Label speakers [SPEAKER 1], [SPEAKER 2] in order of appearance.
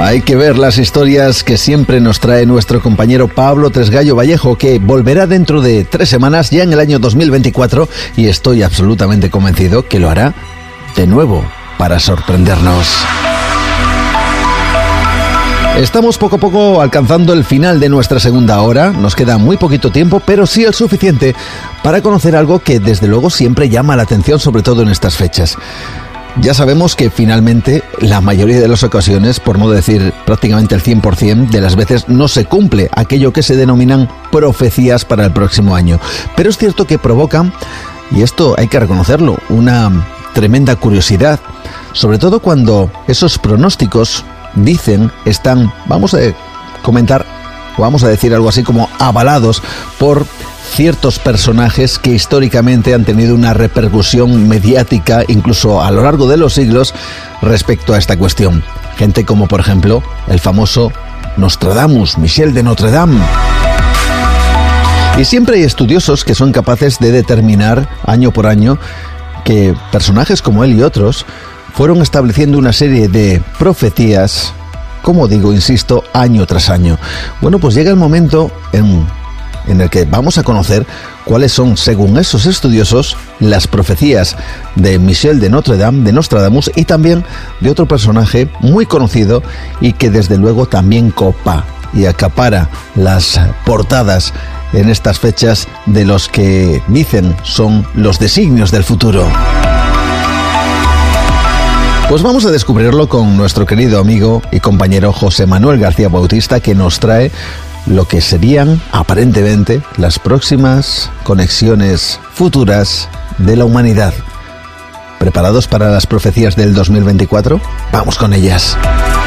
[SPEAKER 1] Hay que ver las historias que siempre nos trae nuestro compañero Pablo Tresgallo Vallejo, que volverá dentro de 3 semanas, ya en el año 2024, y estoy absolutamente convencido que lo hará de nuevo para sorprendernos. Estamos poco a poco alcanzando el final de nuestra segunda hora. Nos queda muy poquito tiempo, pero sí el suficiente para conocer algo que desde luego siempre llama la atención, sobre todo en estas fechas. Ya sabemos que finalmente la mayoría de las ocasiones, por no decir prácticamente el 100% de las veces, no se cumple aquello que se denominan profecías para el próximo año. Pero es cierto que provocan, y esto hay que reconocerlo, una tremenda curiosidad, sobre todo cuando esos pronósticos están, vamos a comentar, vamos a decir algo así como avalados por ciertos personajes que históricamente han tenido una repercusión mediática, incluso a lo largo de los siglos, respecto a esta cuestión. Gente como, por ejemplo, el famoso Nostradamus, Michel de Notre Dame. Y siempre hay estudiosos que son capaces de determinar, año por año, que personajes como él y otros fueron estableciendo una serie de profecías, como digo, insisto, año tras año. Bueno, pues llega el momento en el que vamos a conocer cuáles son, según esos estudiosos, las profecías de Michel de Notre Dame, de Nostradamus, y también de otro personaje muy conocido y que desde luego también copa y acapara las portadas en estas fechas de los que dicen son los designios del futuro. Pues vamos a descubrirlo con nuestro querido amigo y compañero José Manuel García Bautista, que nos trae lo que serían, aparentemente, las próximas conexiones futuras de la humanidad. ¿Preparados para las profecías del 2024? Vamos con ellas.